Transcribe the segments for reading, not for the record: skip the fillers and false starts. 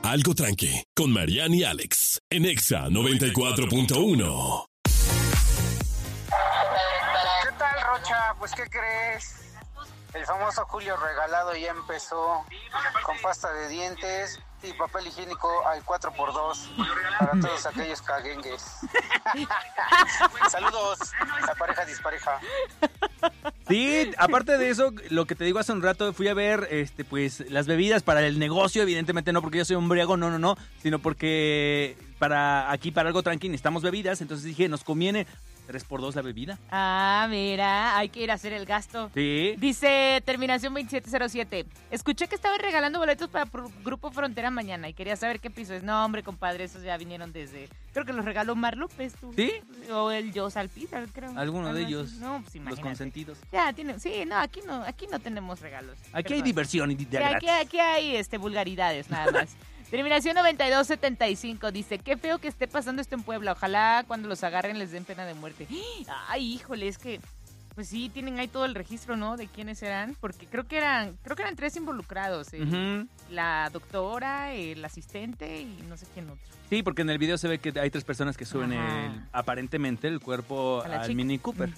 Algo Tranqui, con Marian y Alex, en Exa 94.1. ¿Qué tal, Rocha? Pues, ¿qué crees? El famoso Julio Regalado ya empezó con pasta de dientes y papel higiénico al 4x2 para todos aquellos caguengues. Saludos, la pareja dispareja. Sí, aparte de eso, lo que te digo hace un rato, fui a ver pues las bebidas para el negocio, evidentemente no porque yo soy un briago, no, sino porque para Algo Tranqui necesitamos bebidas, entonces dije, nos conviene 3x2 la bebida. Ah, mira, hay que ir a hacer el gasto. Sí. Dice terminación 2707. Escuché que estaban regalando boletos para Grupo Frontera mañana y quería saber qué piso es. No, hombre, compadre, esos ya vinieron desde... Creo que los regaló Mar López, tú. ¿Sí? O el Joe Salpizar, creo. Alguno de ellos. No, pues imagínate. Los consentidos. Ya, tiene... Sí, no, aquí no tenemos regalos. Aquí hay diversión y aquí hay vulgaridades, nada más. Terminación 9275 dice, qué feo que esté pasando esto en Puebla. Ojalá cuando los agarren les den pena de muerte. Ay, híjole, es que pues sí tienen ahí todo el registro, ¿no? De quiénes eran, porque creo que eran 3 involucrados, la doctora, el asistente y no sé quién otro. Sí, porque en el video se ve que hay 3 personas que suben aparentemente el cuerpo al Mini Cooper.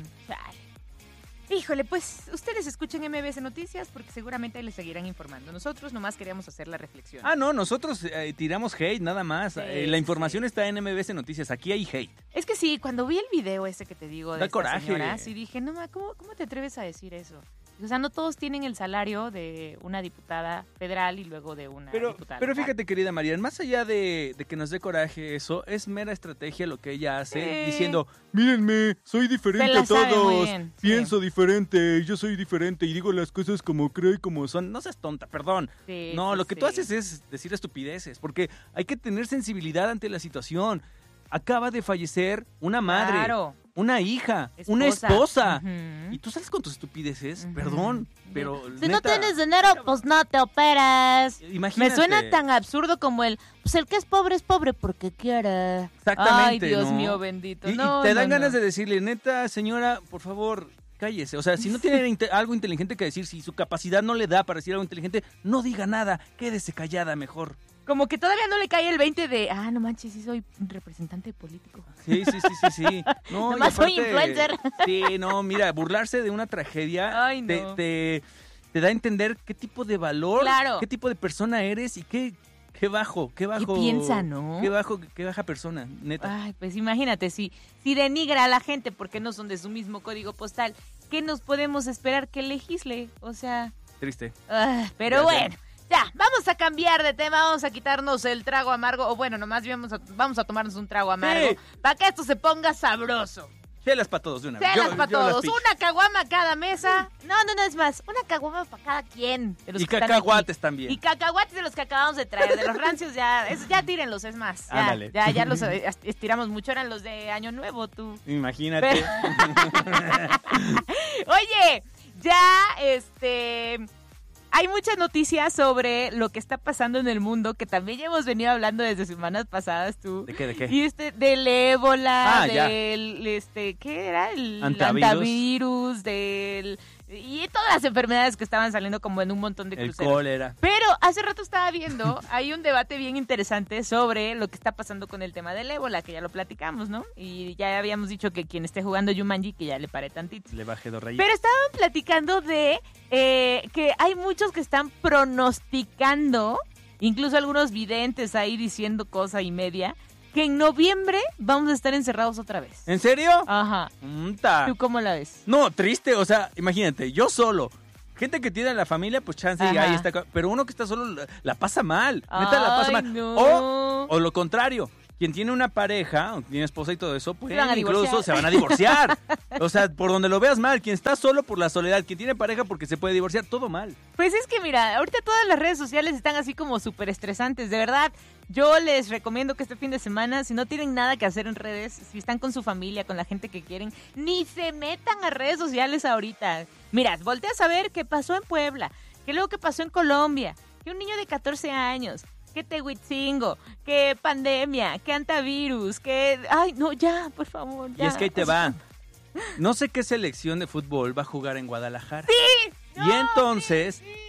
Híjole, pues ustedes escuchen MBS Noticias porque seguramente ahí les seguirán informando. Nosotros nomás queríamos hacer la reflexión. No, nosotros tiramos hate nada más. La información está en MBS Noticias, aquí hay hate. Es que sí, cuando vi el video ese que te digo de da esta coraje. Señora, sí dije, no, ¿cómo te atreves a decir eso? O sea, no todos tienen el salario de una diputada federal y luego de una diputada. Pero fíjate, querida Marian, más allá de que nos dé coraje eso, es mera estrategia lo que ella hace, diciendo, mírenme, soy diferente a todos, pienso diferente, yo soy diferente y digo las cosas como creo y como son. No seas tonta, perdón. Lo que tú haces es decir estupideces, porque hay que tener sensibilidad ante la situación. Acaba de fallecer una madre, una hija, una esposa. Y tú sales con tus estupideces, perdón, pero si no tienes dinero, pues no te operas. Imagínate. Me suena tan absurdo como el que es pobre porque quiere. Exactamente. Ay, Dios mío bendito. Y te dan ganas de decirle, neta, señora, por favor, cállese. O sea, si no tiene algo inteligente que decir, si su capacidad no le da para decir algo inteligente, no diga nada, quédese callada mejor. Como que todavía no le cae el 20 de, no manches, sí soy representante político. Sí. No, nomás soy influencer. Sí, no, mira, burlarse de una tragedia te da a entender qué tipo de valor, qué tipo de persona eres y qué bajo. ¿Qué piensa, no? Qué baja persona, neta. Ay, pues imagínate, si denigra a la gente porque no son de su mismo código postal, ¿qué nos podemos esperar que legisle? O sea... Triste. Pero bueno... Ya, vamos a cambiar de tema, vamos a quitarnos el trago amargo, o bueno, nomás vamos a tomarnos un trago amargo, para que esto se ponga sabroso. Chelas para todos de una vez. Chelas para todos, una caguama cada mesa, no, es más, una caguama para cada quien. De los y cacahuates también. Y cacahuates de los que acabamos de traer, de los rancios ya tírenlos, es más. Ya los estiramos mucho, eran los de Año Nuevo, tú. Imagínate. Oye, hay muchas noticias sobre lo que está pasando en el mundo, que también ya hemos venido hablando desde semanas pasadas, tú. ¿De qué? Y del ébola, ¿qué era? El antivirus, y todas las enfermedades que estaban saliendo como en un montón de cruceros. El cólera. Pero hace rato estaba viendo, hay un debate bien interesante sobre lo que está pasando con el tema del ébola, que ya lo platicamos, ¿no? Y ya habíamos dicho que quien esté jugando Jumanji, que ya le pare tantito. Le baje 2 rayitas. Pero estaban platicando de que hay muchos que están pronosticando, incluso algunos videntes ahí diciendo cosa y media, que en noviembre vamos a estar encerrados otra vez. ¿En serio? Ajá. ¿Tú cómo la ves? No, triste, o sea, imagínate, yo solo. Gente que tiene a la familia, pues chance y ahí está. Pero uno que está solo la pasa mal. Neta, la pasa mal. No. O lo contrario. Quien tiene una pareja, o tiene esposa y todo eso, pues incluso se van a divorciar. O sea, por donde lo veas mal. Quien está solo por la soledad, quien tiene pareja porque se puede divorciar, todo mal. Pues es que mira, ahorita todas las redes sociales están así como súper estresantes. De verdad, yo les recomiendo que este fin de semana, si no tienen nada que hacer en redes, si están con su familia, con la gente que quieren, ni se metan a redes sociales ahorita. Mira, volteas a ver qué pasó en Puebla, que luego qué pasó en Colombia, que un niño de 14 años... que Tehuitzingo, que pandemia, que antivirus, que... Ay, no, ya, por favor, ya. Y es que ahí te va. No sé qué selección de fútbol va a jugar en Guadalajara. ¡Sí! Y entonces...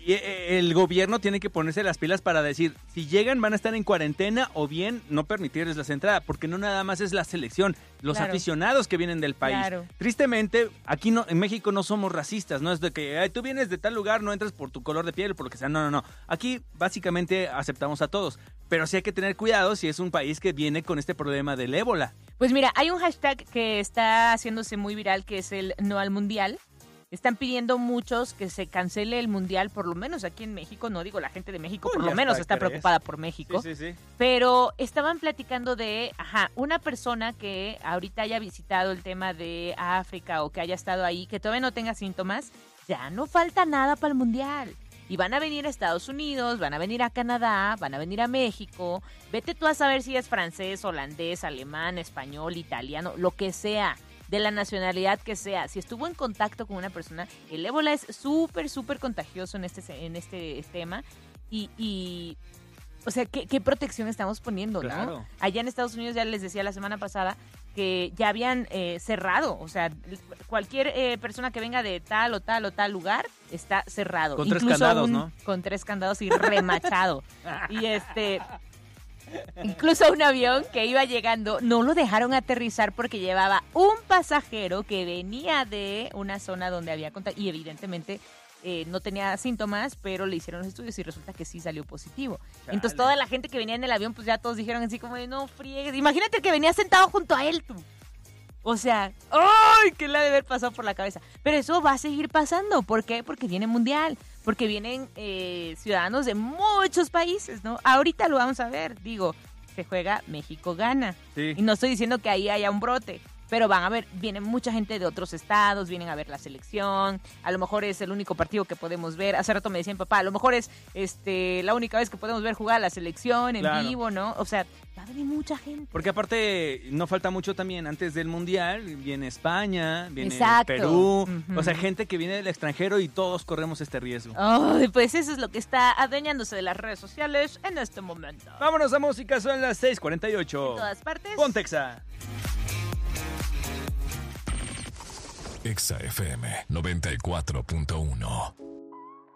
Y el gobierno tiene que ponerse las pilas para decir, si llegan van a estar en cuarentena o bien no permitirles la entrada, porque no nada más es la selección, los aficionados que vienen del país. Claro. Tristemente, aquí no, en México no somos racistas, no es de que tú vienes de tal lugar, no entras por tu color de piel o por lo que sea, no. Aquí básicamente aceptamos a todos, pero sí hay que tener cuidado si es un país que viene con este problema del ébola. Pues mira, hay un hashtag que está haciéndose muy viral, que es el No al Mundial. Están pidiendo muchos que se cancele el Mundial, por lo menos aquí en México. No digo la gente de México, por lo menos está preocupada por México. Sí. Pero estaban platicando de, una persona que ahorita haya visitado el tema de África o que haya estado ahí, que todavía no tenga síntomas, ya no falta nada para el Mundial. Y van a venir a Estados Unidos, van a venir a Canadá, van a venir a México. Vete tú a saber si es francés, holandés, alemán, español, italiano, lo que sea. De la nacionalidad que sea, si estuvo en contacto con una persona, el ébola es súper, súper contagioso en este tema y o sea, ¿qué protección estamos poniendo, claro, ¿no? Allá en Estados Unidos, ya les decía la semana pasada, que ya habían cerrado, o sea, cualquier persona que venga de tal o tal o tal lugar está cerrado. Con incluso 3 candados, ¿no? Con 3 candados y remachado. Y incluso un avión que iba llegando no lo dejaron aterrizar porque llevaba un pasajero que venía de una zona donde había contacto y evidentemente no tenía síntomas, pero le hicieron los estudios y resulta que sí salió positivo. Chale. Entonces toda la gente que venía en el avión, pues ya todos dijeron así como de no friegues. Imagínate que venía sentado junto a él tú. O sea, ¡ay! ¿Qué le ha de haber pasado por la cabeza? Pero eso va a seguir pasando. ¿Por qué? Porque viene Mundial. Porque vienen ciudadanos de muchos países, ¿no? Ahorita lo vamos a ver. Digo, se juega México-Ghana. Sí. Y no estoy diciendo que ahí haya un brote. Pero van a ver, viene mucha gente de otros estados, vienen a ver la selección. A lo mejor es el único partido que podemos ver. Hace rato me decían, papá, a lo mejor es la única vez que podemos ver jugar a la selección en vivo, ¿no? O sea, va a venir mucha gente. Porque aparte, no falta mucho también. Antes del Mundial, viene España, viene Perú. O sea, gente que viene del extranjero y todos corremos este riesgo. Ay, pues eso es lo que está adueñándose de las redes sociales en este momento. Vámonos a música, son las 6:48. En todas partes. Ponte Exa. Exa FM 94.1.